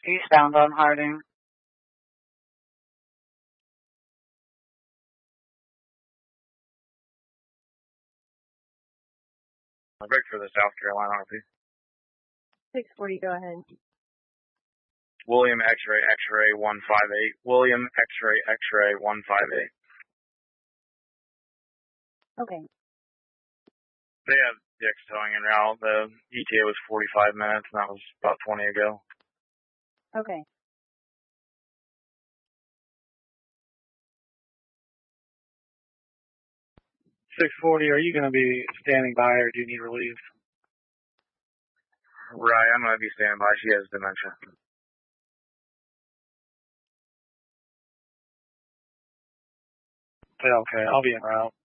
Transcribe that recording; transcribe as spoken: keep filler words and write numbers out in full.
Eastbound on Harding. I'll break for the South Carolina R P. six forty, go ahead. William X-ray X-ray one five eight. William X-ray X-ray one five eight. Okay. They have D X towing en route. The E T A was forty-five minutes, and that was about twenty ago. Okay. six forty, are you going to be standing by or do you need relief? Right, I'm going to be standing by. She has dementia. Okay, I'll be en route.